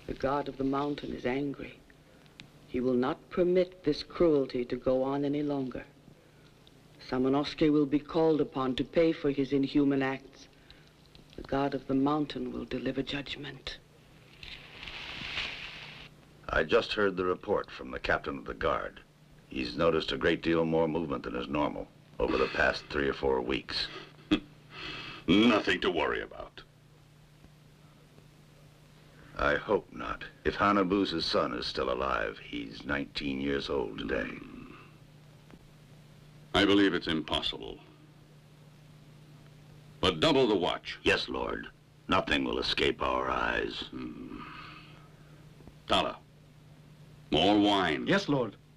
The god of the mountain is angry. He will not permit this cruelty to go on any longer. Samanosuke will be called upon to pay for his inhuman acts. The god of the mountain will deliver judgment. I just heard the report from the captain of the guard. He's noticed a great deal more movement than is normal over the past 3 or 4 weeks. Nothing to worry about. I hope not. If Hanabu's son is still alive, he's 19 years old today. I believe it's impossible. But double the watch. Yes, Lord. Nothing will escape our eyes. Tala, more wine. Yes, Lord.